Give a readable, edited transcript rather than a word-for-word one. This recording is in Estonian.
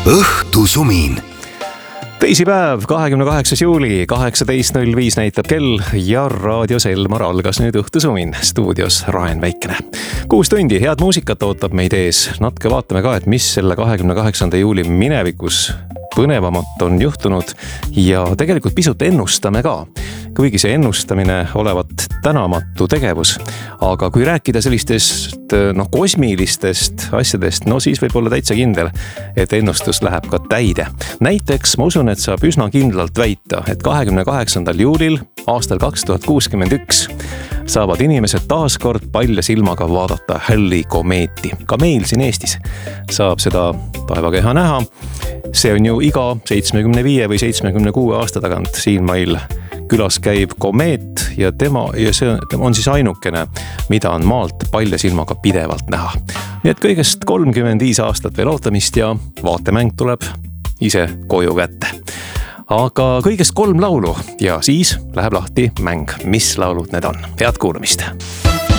õhtusumin. Teisipäev, 28. juuli, 18.05 näitab kell ja raadios Elmar algas nüüd õhtusumin. Stuudios Raen Väikene. 6 tundi head muusikat ootab meid ees. Natuke vaatame ka, et mis selle 28. juuli minevikus põnevamat on juhtunud ja tegelikult pisut ennustame ka. Kuigi see ennustamine olevat tänamatu tegevus. Aga kui rääkida sellistest kosmilistest asjadest, siis võib olla täitsa kindel, et ennustus läheb ka täide. Näiteks ma usun, et saab üsna kindlalt väita, et 28. juulil aastal 2061 saavad inimesed taaskord palja silmaga vaadata Halley komeeti. Ka meil siin Eestis saab seda taevakeha näha. See on ju iga 75 või 76 aasta tagant siin meil külas käib komeet ja see on siis ainukene, mida on maalt palja silmaga pidevalt näha. Nii et kõigest 35 aastat veel ootamist ja vaatemäng tuleb ise koju kätte. Aga kõigest 3 laulu ja siis läheb lahti mäng. Mis laulud need on? Head kuulamist!